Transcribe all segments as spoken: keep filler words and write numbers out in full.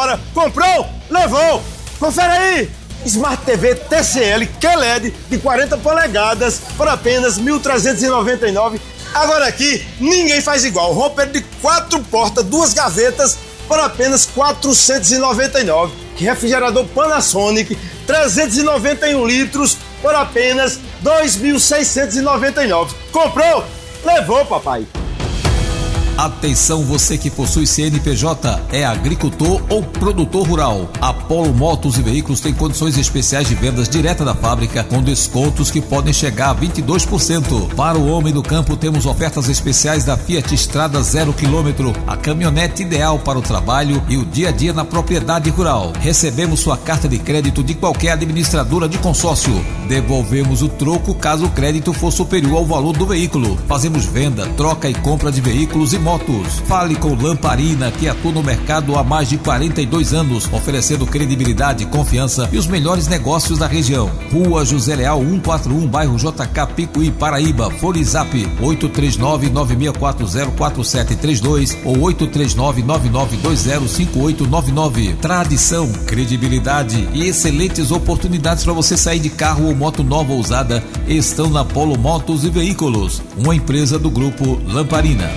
agora. Comprou? Levou. Confere aí. Smart T V T C L Q L E D de quarenta polegadas por apenas mil trezentos e noventa e nove reais. Agora aqui, ninguém faz igual. Roupeiro de quatro portas, duas gavetas por apenas quatrocentos e noventa e nove reais. Refrigerador Panasonic, trezentos e noventa e um litros por apenas dois mil seiscentos e noventa e nove reais. Comprou? Levou, papai. Atenção, você que possui C N P J, é agricultor ou produtor rural. A Polo Motos e Veículos tem condições especiais de vendas direta da fábrica, com descontos que podem chegar a vinte e dois por cento. Para o homem do campo, temos ofertas especiais da Fiat Strada zero quilômetro, a caminhonete ideal para o trabalho e o dia a dia na propriedade rural. Recebemos sua carta de crédito de qualquer administradora de consórcio. Devolvemos o troco caso o crédito for superior ao valor do veículo. Fazemos venda, troca e compra de veículos e motos. Fale com Lamparina, que atua no mercado há mais de quarenta e dois anos, oferecendo credibilidade, confiança e os melhores negócios da região. Rua José Leal cento e quarenta e um, bairro J K, Picuí, Paraíba. Fone Zap oito três nove, nove seis quatro zero, quatro sete três dois ou oito três nove, nove nove dois zero, cinco oito nove nove. Tradição, credibilidade e excelentes oportunidades para você sair de carro ou moto nova ou usada estão na Polo Motos e Veículos, uma empresa do grupo Lamparina.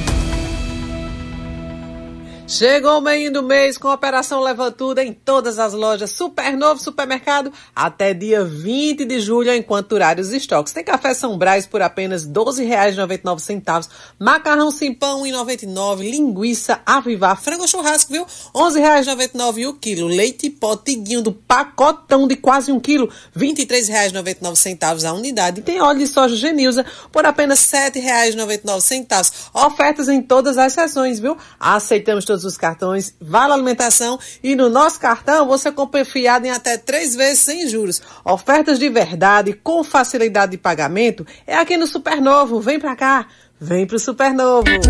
Chegou o meio do mês com a Operação Leva Tudo em todas as lojas Super Novo Supermercado até dia vinte de julho, enquanto durarem os estoques. Tem café São Brás por apenas doze reais e noventa e nove centavos, macarrão Simpão um real e noventa e nove centavos, linguiça Avivar, frango churrasco, viu? onze reais e noventa e nove centavos o quilo, leite pó Tiguinho do pacotão de quase um quilo, vinte e três reais e noventa e nove centavos a unidade. E tem óleo de soja Genilza por apenas sete reais e noventa e nove centavos. Ofertas em todas as seções, viu? Aceitamos todos os cartões, vale alimentação e no nosso cartão você compra fiado em até três vezes sem juros. Ofertas de verdade com facilidade de pagamento é aqui no Supernovo. Vem pra cá, vem pro Supernovo.